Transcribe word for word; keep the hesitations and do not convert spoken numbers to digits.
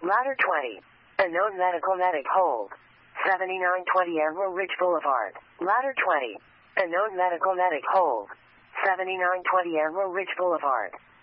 Ladder twenty. Unknown medical medic hold. seventy-nine twenty Emerald Ridge Boulevard. Ladder twenty. Unknown medical medic hold. seventy-nine twenty Emerald Ridge Boulevard.